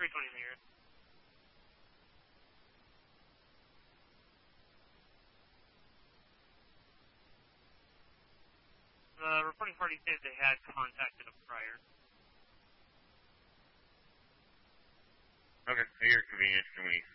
320 in the air. The reporting party says they had contacted him prior. Okay, at your convenience, can we